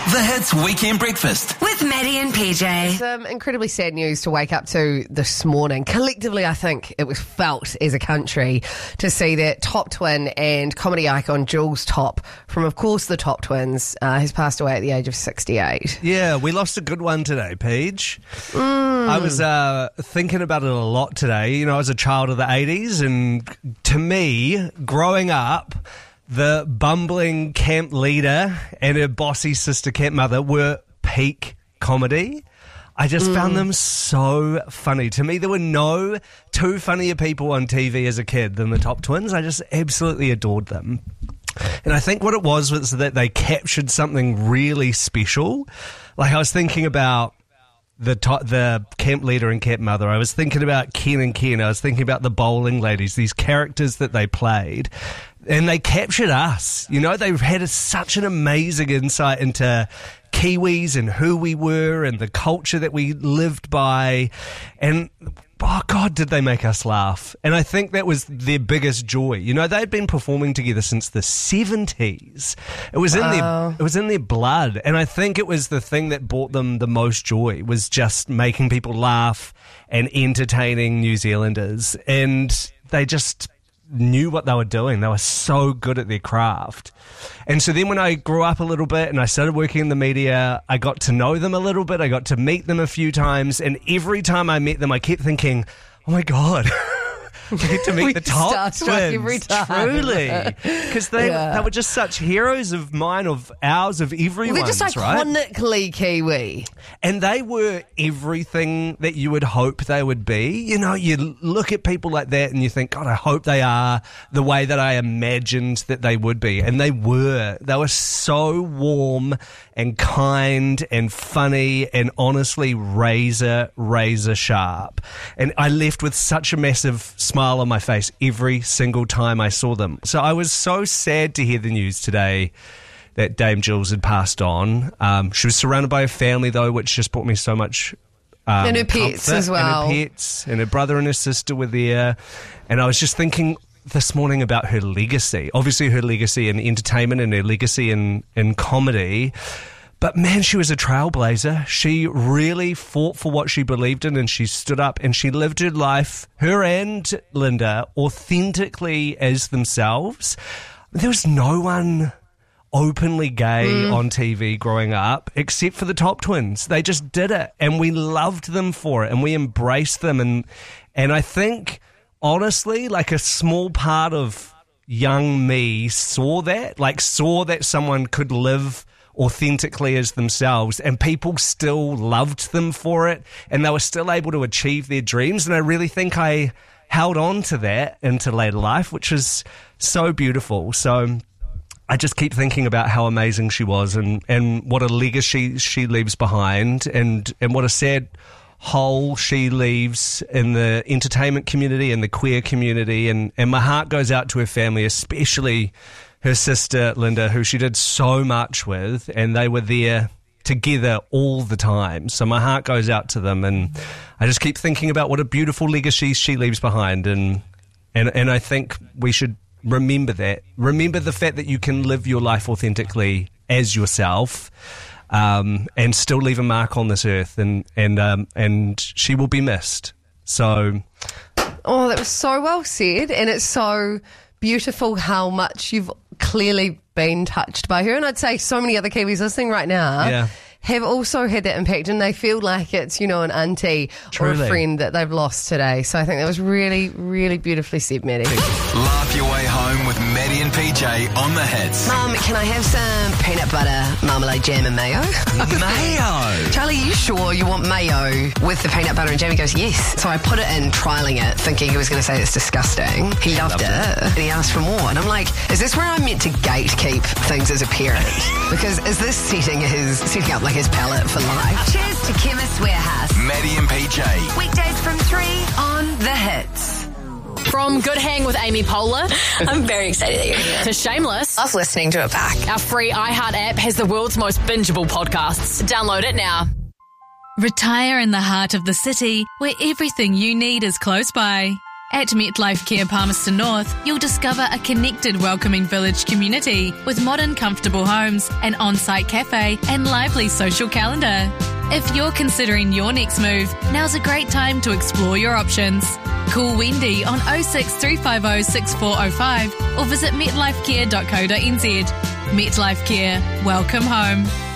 The Hits Weekend Breakfast with Maddie and PJ. Some incredibly sad news to wake up to this morning. Collectively, I think it was felt as a country to see that top twin and comedy icon Jules Top from, of course, the Top Twins has passed away at the age of 68. Yeah, we lost a good one today, Paige. I was thinking about it a lot today. You know, I was a child of the 80s, and to me, growing up, the bumbling camp leader and her bossy sister camp mother were peak comedy. I just found them so funny. To me, there were no two funnier people on TV as a kid than the Top Twins. I just absolutely adored them. And I think what it was that they captured something really special. Like, I was thinking about the camp leader and camp mother. I was thinking about Ken and Ken. I was thinking about the bowling ladies, these characters that they played. And they captured us. You know, they had such an amazing insight into Kiwis and who we were and the culture that we lived by. And, oh, God, did they make us laugh. And I think that was their biggest joy. You know, they'd been performing together since the 70s. It was in their blood. And I think it was the thing that brought them the most joy, was just making people laugh and entertaining New Zealanders. And they just knew what they were doing. They were so good at their craft. And so then when I grew up a little bit and I started working in the media, I got to know them a little bit. I got to meet them a few times. And every time I met them, I kept thinking, oh my God, I get to meet the Top Twins. Every time. Truly. Because they were just such heroes of mine, of ours, of everyone's, They're just iconically Kiwi. And they were everything that you would hope they would be. You know, you look at people like that and you think, God, I hope they are the way that I imagined that they would be. And they were. They were so warm and kind and funny and honestly razor sharp. And I left with such a massive smile on my face every single time I saw them. So I was so sad to hear the news today that Dame Jules had passed on. She was surrounded by her family, though, which just brought me so much and her pets comfort. as well. And her pets, and her brother and her sister were there. And I was just thinking this morning about her legacy. Obviously her legacy in entertainment and her legacy in comedy. But man, she was a trailblazer. She really fought for what she believed in, and she stood up and she lived her life, her and Linda, authentically as themselves. There was no one openly gay on TV growing up except for the Top Twins. They just did it, and we loved them for it, and we embraced them. And I think, honestly, like a small part of young me saw that someone could live authentically as themselves, and people still loved them for it, and they were still able to achieve their dreams. And I really think I held on to that into later life, which is so beautiful. So I just keep thinking about how amazing she was, and what a legacy she leaves behind, and what a sad hole she leaves in the entertainment community and the queer community. And my heart goes out to her family, especially her sister, Linda, who she did so much with, and they were there together all the time. So my heart goes out to them, and I just keep thinking about what a beautiful legacy she leaves behind. And I think we should remember that. Remember the fact that you can live your life authentically as yourself, and still leave a mark on this earth, and she will be missed. So, oh, that was so well said, and it's so beautiful how much you've clearly been touched by her. And I'd say so many other Kiwis listening right now have also had that impact, and they feel like it's, you know, an auntie or a friend that they've lost today. So I think that was really, really beautifully said, Maddie. Laugh your way home with Maddie and PJ on The Hits. Mum, can I have some peanut butter, marmalade, jam and mayo? Mayo? Charlie, you sure you want mayo with the peanut butter and jam? He goes, yes. So I put it in, trialling it, thinking he was going to say it's disgusting. He loved it, and he asked for more. And I'm like, is this where I'm meant to gatekeep things as a parent? Because is this setting up like his palate for life? Cheers to Chemist Warehouse. Maddie and PJ. Weekdays from 3 on The Hits. From Good Hang with Amy Poehler I'm very excited that you're here. to Shameless, Love listening to it back. our free iHeart app has the world's most bingeable podcasts. Download it now. Retire in the heart of the city where everything you need is close by. At MetLife Care Palmerston North, you'll discover a connected, welcoming village community with modern, comfortable homes, an on-site cafe and lively social calendar. If you're considering your next move, now's a great time to explore your options. Call Wendy on 06 350 6405 or visit metlifecare.co.nz. MetLife Care. Welcome home.